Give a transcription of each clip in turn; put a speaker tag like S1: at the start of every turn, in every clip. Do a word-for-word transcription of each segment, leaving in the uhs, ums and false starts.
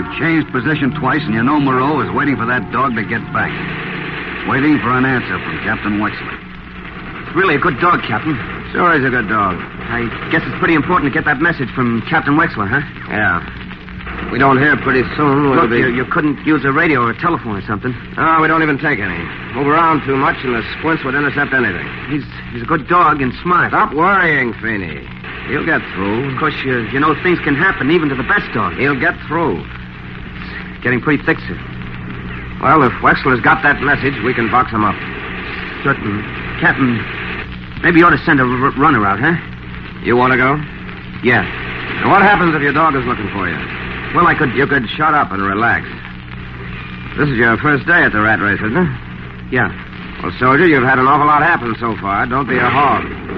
S1: You've changed position twice, and you know Moreau is waiting for that dog to get back. Waiting for an answer from Captain Wexler.
S2: It's really a good dog, Captain.
S1: Sure is a good dog.
S2: I guess it's pretty important to get that message from Captain Wexler, huh?
S1: Yeah. If we don't hear pretty soon, we'll
S2: Look,
S1: be...
S2: you, you couldn't use a radio or a telephone or something.
S1: No, we don't even take any. Move around too much, and the squints would intercept anything.
S2: He's he's a good dog and smart.
S1: Stop worrying, Feeney. He'll get through.
S2: Of course, you, you know things can happen, even to the best dog.
S1: He'll get through.
S2: It's getting pretty thick, sir.
S1: Well, if Wexler's got that message, we can box him up.
S2: Certain. Captain, maybe you ought to send a r- runner out, huh?
S1: You want to go?
S2: Yeah.
S1: Now, what happens if your dog is looking for you?
S2: Well, I could...
S1: You could shut up and relax. This is your first day at the rat race, isn't it?
S2: Yeah.
S1: Well, soldier, you've had an awful lot happen so far. Don't be a hog.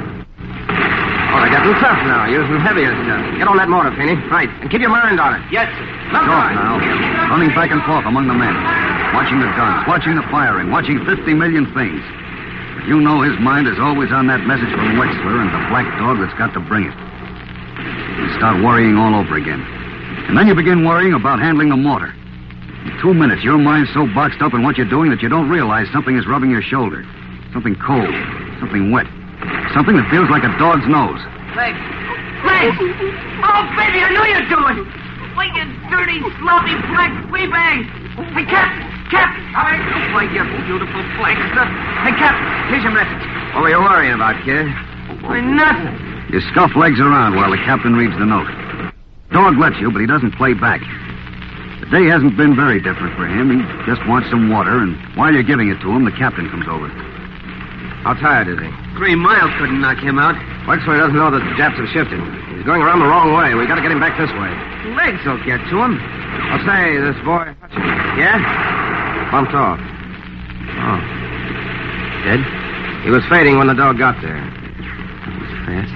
S1: Oh, they're getting tough now, using heavier stuff. Get on that motor, Feeney. Right. And keep your mind on it.
S2: Yes, sir.
S1: Look
S3: Talk now. Running back and forth among the men. Watching the guns, watching the firing, watching fifty million things. But you know his mind is always on that message from Wexler and the black dog that's got to bring it. You start worrying all over again. And then you begin worrying about handling the mortar. In two minutes, your mind's so boxed up in what you're doing that you don't realize something is rubbing your shoulder. Something cold. Something wet. Something that feels like a dog's nose.
S4: Legs. Legs! Oh, baby, I knew you'd do it! Why, you dirty, sloppy, black flea bag! Hey, Captain! Captain! Coming!
S2: Why, you beautiful black stuff. Hey, Captain, here's your message.
S1: What were you worrying about, kid?
S2: Why, nothing.
S3: You scuff legs around while the captain reads the note. Dog lets you, but he doesn't play back. The day hasn't been very different for him. He just wants some water, and while you're giving it to him, the captain comes over.
S1: How tired is he?
S2: Three miles couldn't knock him out.
S1: Wexler doesn't know that the Japs have shifted. He's going around the wrong way. We got to get him back this way.
S2: Legs will get to him.
S1: I'll say, this boy...
S2: Yeah?
S1: Bumped off.
S2: Oh. Dead?
S1: He was fading when the dog got there.
S2: That was fast.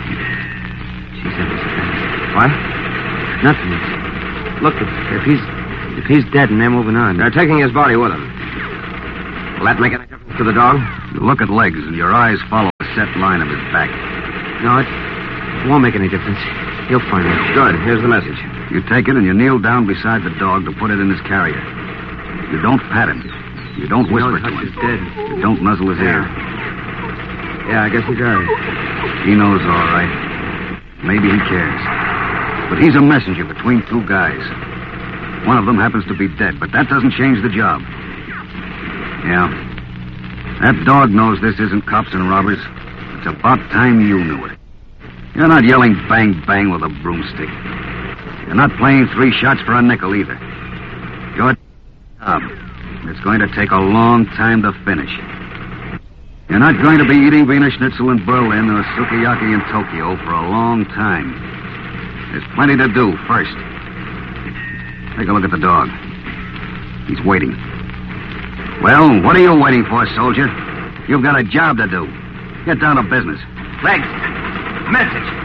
S2: She said it was fast.
S1: What?
S2: Nothing. Look, if, if he's if he's dead and they're moving on.
S1: They're taking his body with them. Will that make any difference to the dog?
S3: You look at legs, and your eyes follow the set line of his back.
S2: No, it, it won't make any difference. He'll find it.
S1: Good. Here's the message.
S3: You take it and you kneel down beside the dog to put it in his carrier. You don't pat him. You don't whisper to him.
S2: He's dead.
S3: You don't nuzzle his ear.
S2: Yeah, I guess he does.
S3: He knows all right. Maybe he cares. But he's a messenger between two guys. One of them happens to be dead, but that doesn't change the job. Yeah. That dog knows this isn't cops and robbers. It's about time you knew it. You're not yelling bang, bang with a broomstick. You're not playing three shots for a nickel either. Your job. It's going to take a long time to finish. You're not going to be eating Wiener Schnitzel in Berlin or sukiyaki in Tokyo for a long time. There's plenty to do first. Take a look at the dog. He's waiting. Well, what are you waiting for, soldier? You've got a job to do. Get down to business.
S2: Legs. Message.